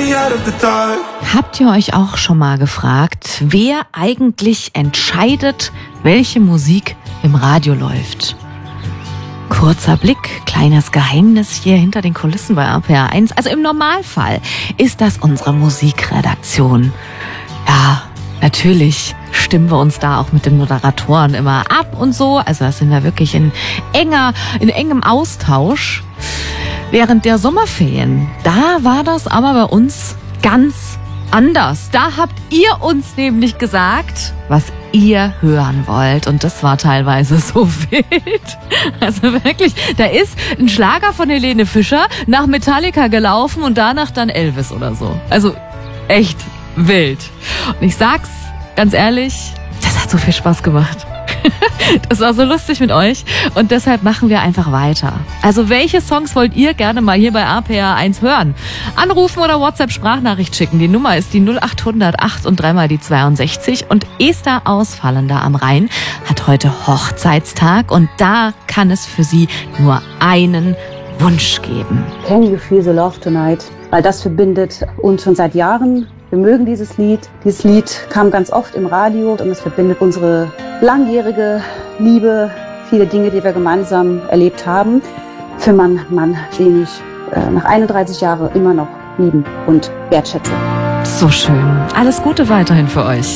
Habt ihr euch auch schon mal gefragt, wer eigentlich entscheidet, welche Musik im Radio läuft? Kurzer Blick, kleines Geheimnis hier hinter den Kulissen bei RPR 1. Also im Normalfall ist das unsere Musikredaktion. Ja, natürlich stimmen wir uns da auch mit den Moderatoren immer ab und so. Also da sind wir wirklich in engem Austausch. Während der Sommerferien, da war das aber bei uns ganz anders. Da habt ihr uns nämlich gesagt, was ihr hören wollt. Und das war teilweise so wild. Also wirklich, da ist ein Schlager von Helene Fischer nach Metallica gelaufen und danach dann Elvis oder so. Also echt wild. Und ich sag's ganz ehrlich, das hat so viel Spaß gemacht. Das war so lustig mit euch und deshalb machen wir einfach weiter. Also welche Songs wollt ihr gerne mal hier bei RPR 1 hören? Anrufen oder WhatsApp-Sprachnachricht schicken. Die Nummer ist die 0800 8 und 3 mal die 62. Und Esther aus Fallender am Rhein hat heute Hochzeitstag und da kann es für sie nur einen Wunsch geben. Can you feel the love tonight? Weil das verbindet uns schon seit Jahren. Wir mögen dieses Lied. Dieses Lied kam ganz oft im Radio und es verbindet unsere langjährige Liebe, viele Dinge, die wir gemeinsam erlebt haben. Für Mann, den ich nach 31 Jahren immer noch lieben und wertschätze. So schön. Alles Gute weiterhin für euch.